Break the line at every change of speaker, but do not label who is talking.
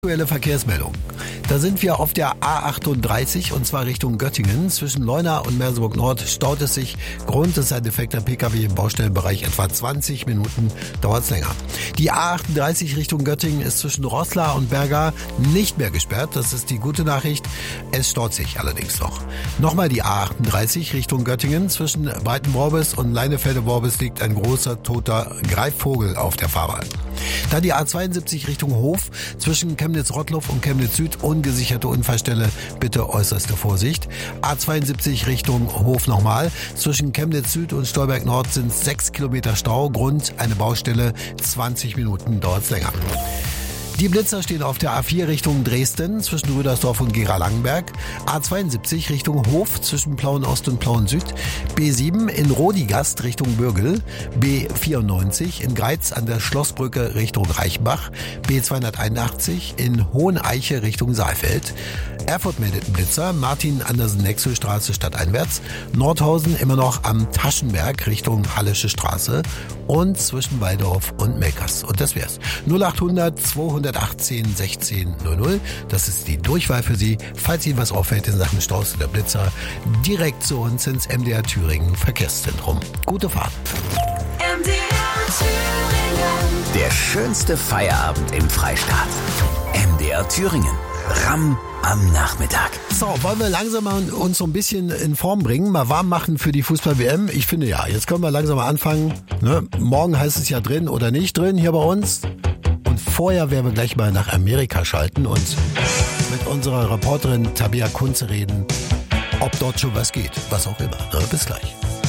Aktuelle Verkehrsmeldung. Da sind wir auf der A38 und zwar Richtung Göttingen. Zwischen Leuna und Merseburg Nord staut es sich. Grund ist ein defekter Pkw im Baustellenbereich. Etwa 20 Minuten dauert es länger. Die A38 Richtung Göttingen ist zwischen Roßla und Berga nicht mehr gesperrt. Das ist die gute Nachricht. Es staut sich allerdings noch. Nochmal die A38 Richtung Göttingen. Zwischen Breitenworbis und Leinefelde-Worbis liegt ein großer toter Greifvogel auf der Fahrbahn. Dann die A72 Richtung Hof, zwischen Chemnitz-Rottloff und Chemnitz Süd, ungesicherte Unfallstelle, bitte äußerste Vorsicht. A72 Richtung Hof nochmal, zwischen Chemnitz Süd und Stolberg Nord sind 6 Kilometer Stau, Grund eine Baustelle, 20 Minuten dauert es länger. Die Blitzer stehen auf der A4 Richtung Dresden zwischen Rüdersdorf und Gera-Langenberg, A72 Richtung Hof zwischen Plauen Ost und Plauen Süd, B7 in Rodigast Richtung Bürgel, B94 in Greiz an der Schlossbrücke Richtung Reichenbach, B281 in Hoheneiche Richtung Saalfeld. Erfurt meldet einen Blitzer, Martin-Andersen-Nexel-Straße stadteinwärts, Nordhausen immer noch am Taschenberg Richtung Hallische Straße und zwischen Waldorf und Melkers. Und das wär's. 0800 218 16 00. Das ist die Durchwahl für Sie. Falls Ihnen was auffällt in Sachen Staus oder Blitzer, direkt zu uns ins MDR Thüringen Verkehrszentrum. Gute Fahrt.
MDR Thüringen.
Der schönste Feierabend im Freistaat. MDR Thüringen. Ramm am Nachmittag.
So, wollen wir langsam mal uns so ein bisschen in Form bringen, mal warm machen für die Fußball-WM? Ich finde ja, jetzt können wir langsam mal anfangen. Ne? Morgen heißt es ja drin oder nicht drin hier bei uns. Und vorher werden wir gleich mal nach Amerika schalten und mit unserer Reporterin Tabea Kunze reden, ob dort schon was geht, was auch immer. Ne? Bis gleich.